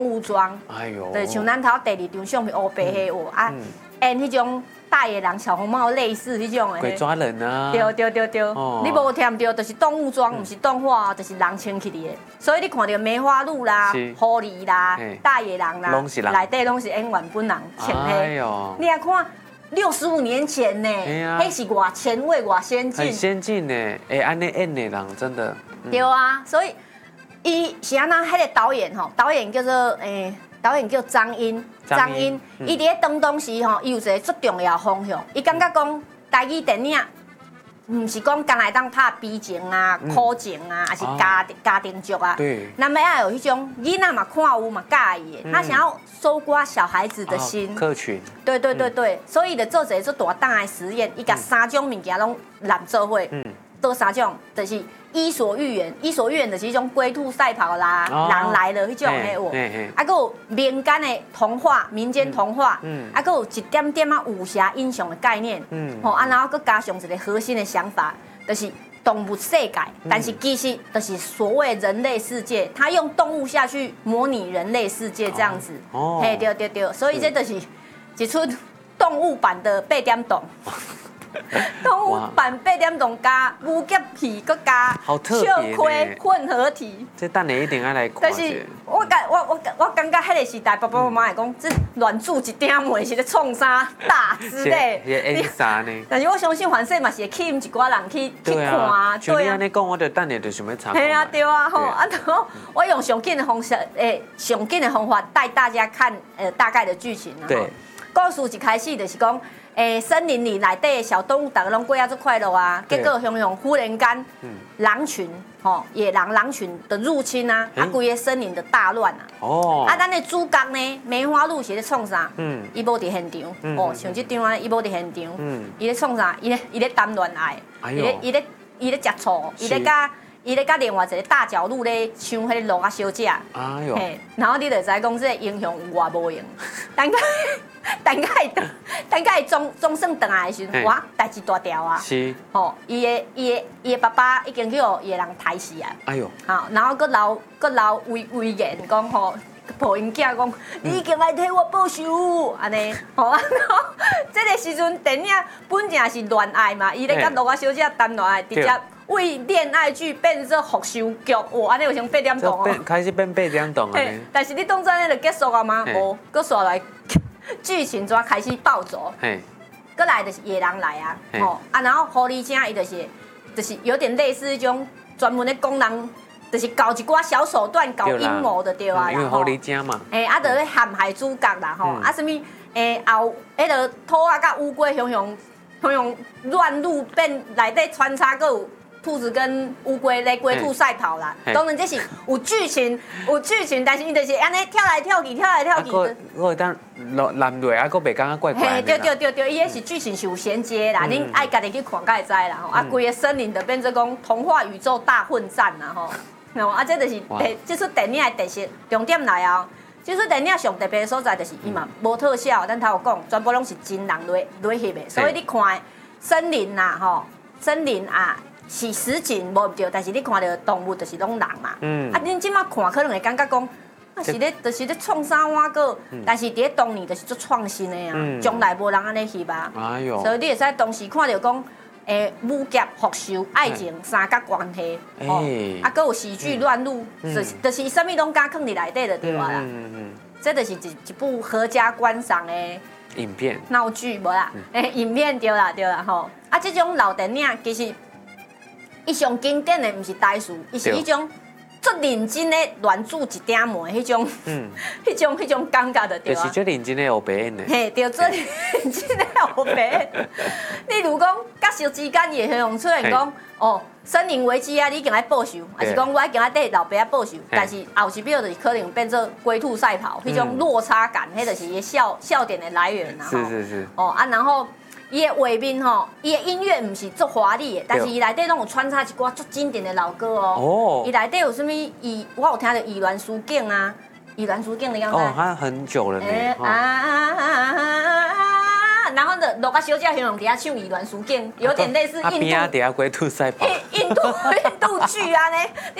物装， 哎呦， 对，像咱头第2张相片黑白黑哦啊，演迄种大野狼、小红帽类似迄种的。 鬼抓人啊！ 对，你无听对，就是动物装，不是动画，就是人穿起的。所以你看到梅花鹿啦、狐狸啦、大野狼啦，内底拢是演原本人穿黑。你来看。65年前呢，那是偌前卫、偌先进， 很先进呢。安尼演的人真的。 对啊，所以伊是安那迄个导演吼，导演叫做导演叫张英，伊伫咧当当时吼，伊有一个最重要方向，伊感觉讲台语电影。唔是讲刚来当拍悲情啊、苦情啊，还是家庭剧啊。 对。 那么要有一种囡仔嘛看有嘛介意的，他想要收刮小孩子的心。 客群。 对，所以就做一个做大胆的实验，伊甲3种物件拢揽做伙。多3种，就是《伊索寓言》，《伊索寓言》就是一种龟兔赛跑啦、人来了迄种嘿哦。啊，佮有民间的童话、民间童话，啊，佮有一点点啊武侠英雄的概念，吼啊，然后佮加上一个核心的想法，就是动物世界，但是其实就是所谓人类世界，他用动物下去模拟人类世界这样子。嘿，对，所以这就是一出动物版的8点档。动物版8点档加武侠戏，佮加笑亏混合体。 这等下一定要来看。 但是我感觉迄个时代，爸爸妈妈会讲，这乱煮一点糜是咧创啥大之类。 演啥呢？ 但是我相信反正嘛是会吸引一寡人去看。 对啊。像你安尼讲，我就等下就想要查。 对啊吼，啊然后我用上紧的方式，上紧的方法带大家看大概的剧情啊。对。故事一开始就是讲。森林里内底的小动物，大家拢过啊足快乐啊。结果忽然间，狼群野狼群的入侵啊，规个森林的大乱啊。哦。啊，咱的主角呢，梅花鹿是咧创啥？伊无伫现场。像这张啊，伊无伫现场。伊咧创啥？伊咧谈恋爱。伊咧食醋。伊咧甲另外一个大角鹿咧抢迄个鹿啊小姐。哎呦。然后你就知讲这个英雄有偌无用。等下总算回来的时候，哇，代志大条啊！是，吼，伊的爸爸已经去互伊的人杀死啊！哎呦，好，然后佫留威言讲吼，抱因囝讲，你已经来替我报仇，安尼，吼，然后这个时阵电影本正是恋爱嘛，伊咧甲罗啊小姐谈恋爱，直接为恋爱剧变做复仇剧，哇，安尼有像8点档哦， 开始变8点档啊！ 但是你当真就结束啊吗？无，佫刷来。剧情怎开始暴走？过来就是野狼来啊，然后狐狸精伊就是有点类似一种专门的工人，就是搞一寡小手段、搞阴谋的对啊。 因为狐狸精嘛。 就咧陷害主角啦吼，什么后迄个兔仔甲乌龟雄乱入变内底穿插个有。兔子跟乌龟咧龟兔赛跑啦，当然这是有剧情，但是伊就是安尼跳来跳去的。 我当男女啊，佫袂感觉怪怪的。 对，伊迄是剧情是有衔接啦，恁爱家己去看，才会知啦吼。啊，规个森林就变做讲童话宇宙大混战啦吼。啊，这就是这出电影的特色重点来啊。这出电影上特别的所在就是伊嘛无特效，咱头有讲，全部拢是真人来翕的，所以你看森林呐吼，森林啊。是实景无对，但是你看到动物就是拢人嘛。啊，恁即马看可能会感觉讲，啊是咧，就是咧创啥碗个，但是伫咧当年就是做创新的啊，从来无人安尼翕啊。哎呦！所以你会使当时看到讲，武侠、复仇、爱情三角关系，啊，佮有喜剧乱入，就是啥物拢加放伫内底就对啊啦。这就是一部合家观赏的影片、 闹剧无啦，影片对啦吼。啊，这种老电影其实。伊上经典的毋是台词，伊是迄种足认真的乱煮一点糜迄种，迄种感觉的对啊。 就是足认真的黑白演的。 嘿，对，足认真的黑白。例如讲，角色之间也会用出现讲，森林危机啊，你已经来报仇，还是讲我已经来替老爸报仇，但是后一秒就是可能变做龟兔赛跑，迄种落差感，迄就是伊笑点的来源啊。是。然后。伊的画面吼，伊的音乐唔是足华丽的，但是伊内底拢有穿插一寡足经典的老歌哦。伊内底有啥物？我有听到《宜兰书景》啊，《宜兰书景》你敢知？ 他很久了呢。 然后的罗家小姐形容底下唱《宜兰书景》，有点类似印度。 边啊底下龟兔赛跑。 印度剧啊呢，